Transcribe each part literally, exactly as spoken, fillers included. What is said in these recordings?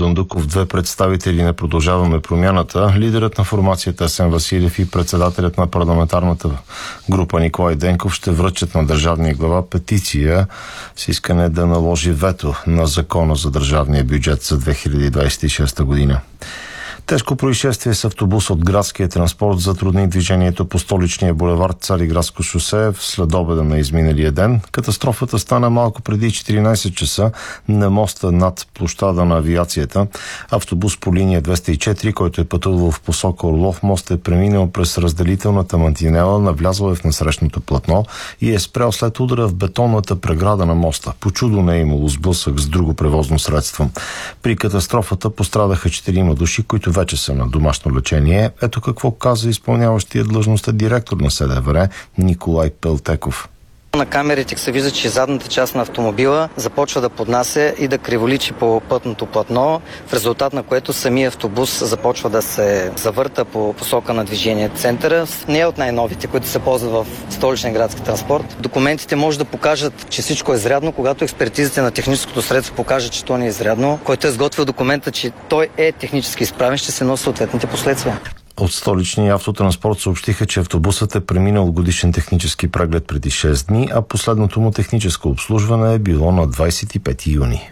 Дондуков, две представители на Продължаваме промяната, лидерът на формацията Асен Василев и председателят на парламентарната група Николай Денков ще връчат на държавния глава петиция с искане да наложи вето на закона за държавния бюджет за две хиляди двадесет и шеста година. Тежко происшествие с автобус от градския транспорт затрудни движението по столичния булевард Цариградско шосе в следобеда на изминалия ден. Катастрофата стана малко преди четиринадесет часа на моста над площада на авиацията. Автобус по линия двеста и четири, който е пътувал в посока Орлов мост, е преминал през разделителната мантинела, навлязъл е в насрещното платно и е спрял след удара в бетонната преграда на моста. По чудо не е имало сблъсък с друго превозно средство. При катастрофата пострадаха четирима души, които вече са на домашно лечение. Ето какво каза изпълняващия длъжността директор на СДВР Николай Пелтеков. На камерите се вижда, че задната част на автомобила започва да поднася и да криволичи по пътното платно, в резултат на което самия автобус започва да се завърта по посока на движение. Центъра не е от най-новите, които се ползват в столичния градски транспорт. Документите може да покажат, че всичко е изрядно, когато експертизите на техническото средство покажат, че то не е изрядно. Който е изготвил документа, че той е технически изправен, ще се носи съответните последствия. От столичния автотранспорт съобщиха, че автобусът е преминал годишен технически преглед преди шест дни, а последното му техническо обслужване е било на двадесет и пети юни.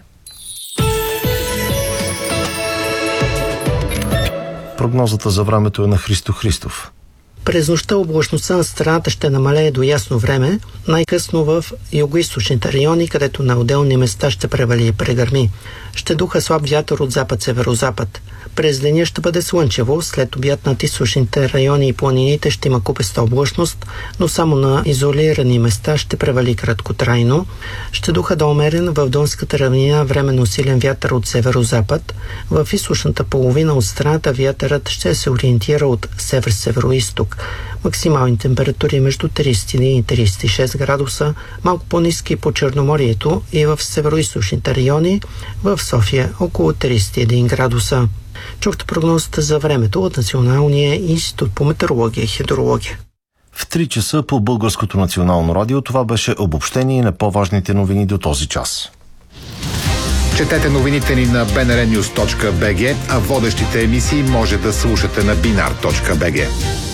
Прогнозата за времето е на Христо Христов. През нощта облачността на страната ще намалее до ясно време, най-късно в югоизточните райони, където на отделни места ще превали и прегърми. Ще духа слаб вятър от запад-северозапад. През деня ще бъде слънчево, след обяд над източните райони и планините ще има купеста облачност, но само на изолирани места ще превали краткотрайно. Ще духа да умерен в Донската равнина временно силен вятър от северозапад. В източната половина от страната вятърът ще се ориентира от север-североизток. Максимални температури между тридесет и един и тридесет и шест градуса, малко по-ниски по Черноморието и в североизточните райони, в София около тридесет и един градуса. Чухте прогнозата за времето от Националния институт по метеорология и хидрология. В три часа по Българското национално радио това беше обобщение на по-важните новини до този час. Четете новините ни на би ен ар нюз точка би джи, а водещите емисии може да слушате на бинар точка би джи.